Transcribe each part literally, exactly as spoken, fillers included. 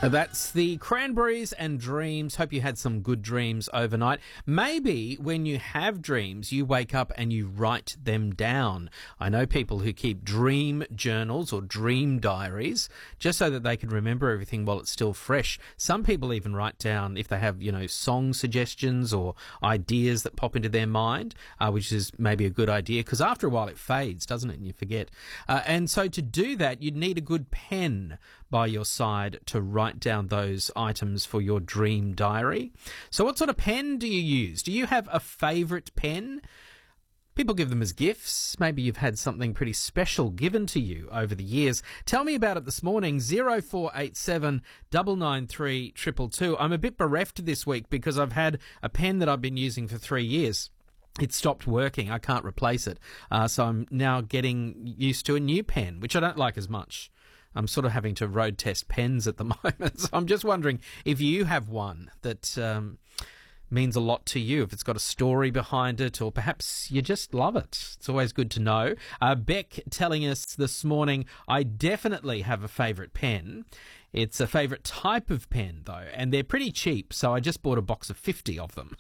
That's the Cranberries and Dreams. Hope you had some good dreams overnight. Maybe when you have dreams, you wake up and you write them down. I know people who keep dream journals or dream diaries just so that they can remember everything while it's still fresh. Some people even write down if they have, you know, song suggestions or ideas that pop into their mind, uh, which is maybe a good idea because after a while it fades, doesn't it? And you forget. Uh, and so to do that, you'd need a good pen by your side to write down those items for your dream diary. So what sort of pen do you use? Do you have a favourite pen? People give them as gifts. Maybe you've had something pretty special given to you over the years. Tell me about it this morning, zero four eight seven nine nine three two two two. I'm a bit bereft this week because I've had a pen that I've been using for three years. It stopped working. I can't replace it. Uh, so I'm now getting used to a new pen, which I don't like as much. I'm sort of having to road test pens at the moment. So I'm just wondering if you have one that um, means a lot to you, if it's got a story behind it, or perhaps you just love it. It's always good to know. Uh, Beck telling us this morning, I definitely have a favourite pen. It's a favourite type of pen, though, and they're pretty cheap, so I just bought a box of fifty of them.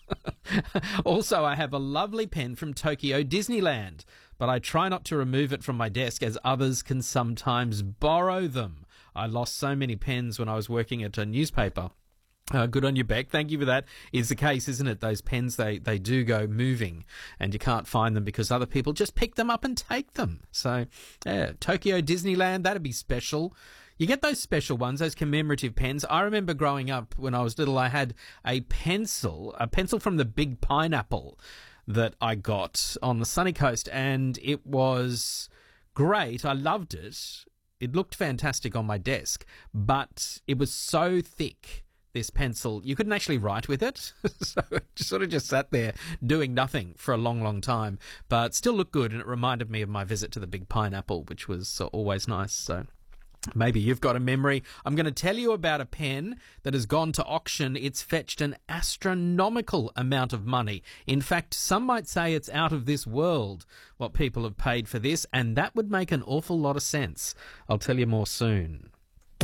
Also, I have a lovely pen from Tokyo Disneyland, but I try not to remove it from my desk as others can sometimes borrow them. I lost so many pens when I was working at a newspaper. Uh, good on you, Beck. Thank you for that. Is the case, isn't it? Those pens, they, they do go moving and you can't find them because other people just pick them up and take them. So, yeah, Tokyo Disneyland, that'd be special. You get those special ones, those commemorative pens. I remember growing up when I was little, I had a pencil, a pencil from the Big Pineapple that I got on the sunny coast, and it was great. I loved it. It looked fantastic on my desk, but it was so thick, this pencil, you couldn't actually write with it. So it just sort of just sat there doing nothing for a long, long time, but still looked good, and it reminded me of my visit to the Big Pineapple, which was always nice. So maybe you've got a memory. I'm going to tell you about a pen that has gone to auction. It's fetched an astronomical amount of money. In fact, some might say it's out of this world what people have paid for this, and that would make an awful lot of sense. I'll tell you more soon.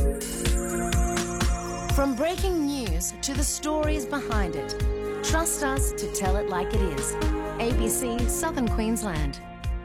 From breaking news to the stories behind it, trust us to tell it like it is. A B C Southern Queensland.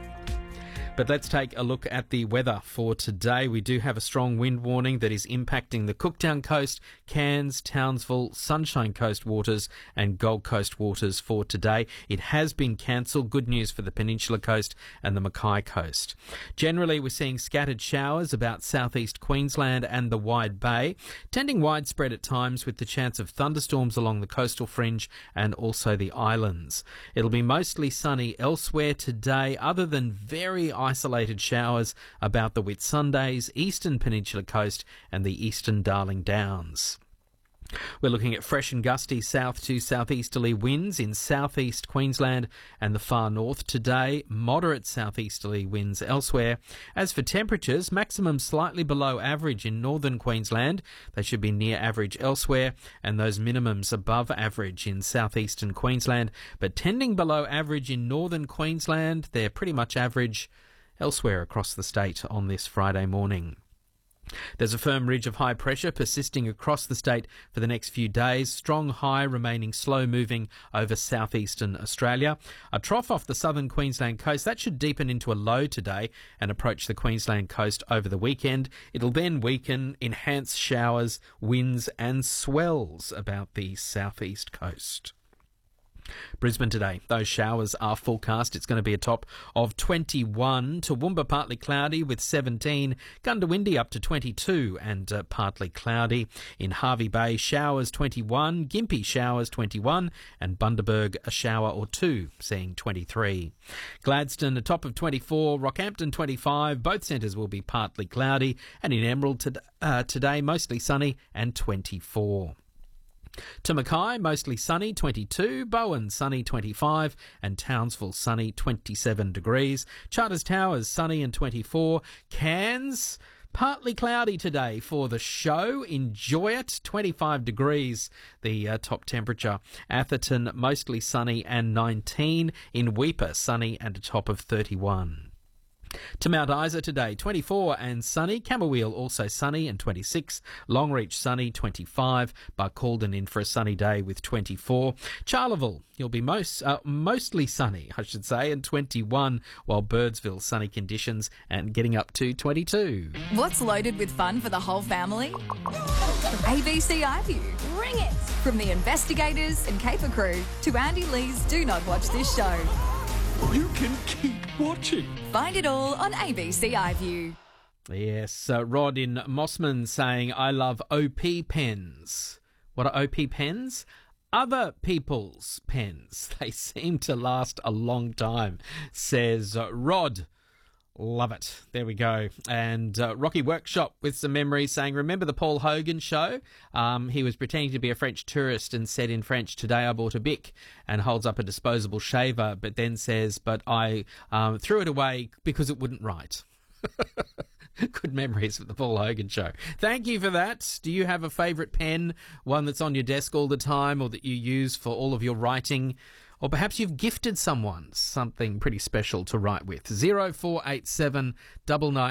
But let's take a look at the weather for today. We do have a strong wind warning that is impacting the Cooktown Coast, Cairns, Townsville, Sunshine Coast waters and Gold Coast waters for today. It has been cancelled. Good news for the Peninsula Coast and the Mackay Coast. Generally, we're seeing scattered showers about southeast Queensland and the Wide Bay, tending widespread at times with the chance of thunderstorms along the coastal fringe and also the islands. It'll be mostly sunny elsewhere today, other than very isolated showers about the Whitsundays, eastern Peninsula Coast and the eastern Darling Downs. We're looking at fresh and gusty south to southeasterly winds in southeast Queensland and the far north today, moderate southeasterly winds elsewhere. As for temperatures, maximum slightly below average in northern Queensland. They should be near average elsewhere, and those minimums above average in southeastern Queensland, but tending below average in northern Queensland. They're pretty much average elsewhere across the state on this Friday morning. There's a firm ridge of high pressure persisting across the state for the next few days. Strong high remaining slow moving over southeastern Australia. A trough off the southern Queensland coast, that should deepen into a low today and approach the Queensland coast over the weekend. It'll then weaken, enhance showers, winds and swells about the southeast coast. Brisbane today, those showers are forecast. It's going to be a top of twenty-one. Toowoomba partly cloudy with seventeen. Gundawindi up to twenty-two and uh, partly cloudy. In Hervey Bay, showers twenty-one. Gympie showers twenty-one. And Bundaberg a shower or two, seeing twenty-three. Gladstone a top of twenty-four. Rockhampton twenty-five. Both centres will be partly cloudy. And in Emerald to, uh, today, mostly sunny and twenty-four. To Mackay, mostly sunny, twenty-two, Bowen, sunny, twenty-five, and Townsville, sunny, twenty-seven degrees. Charters Towers, sunny and twenty-four. Cairns, partly cloudy today for the show. Enjoy it. twenty-five degrees, the uh, top temperature. Atherton, mostly sunny and nineteen. In Weipa, sunny and a top of thirty-one. To Mount Isa today, twenty-four and sunny. Camberwell also sunny and twenty-six. Longreach sunny, twenty-five. Barcaldine in for a sunny day with twenty-four. Charleville, you'll be most uh, mostly sunny, I should say, and twenty-one, while Birdsville sunny conditions and getting up to twenty-two. What's loaded with fun for the whole family? A B C iView. Bring it! From the investigators and caper crew to Andy Lee's Do Not Watch This Show. You can keep watching. Find it all on A B C iView. Yes, uh, Rod in Mossman saying, I love O P pens. What are O P pens? Other people's pens. They seem to last a long time, says uh, Rod. Love it. There we go. And uh, Rocky Workshop with some memories saying, remember the Paul Hogan show? Um, he was pretending to be a French tourist and said in French, today I bought a Bic, and holds up a disposable shaver, but then says, but I um, threw it away because it wouldn't write. Good memories of the Paul Hogan show. Thank you for that. Do you have a favourite pen, one that's on your desk all the time or that you use for all of your writing? Or perhaps you've gifted someone something pretty special to write with. zero four eight seven nine nine